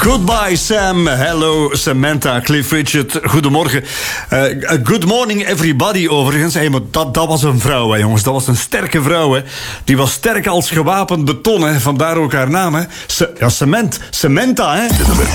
Goodbye Sam, hello Samantha, Cliff Richard, goedemorgen. Good morning everybody overigens. Hey, maar dat was een vrouw, hè, jongens. Dat was een sterke vrouw, hè. Die was sterk als gewapend beton, hè. Vandaar ook haar naam, hè. Samantha, hè. De nummer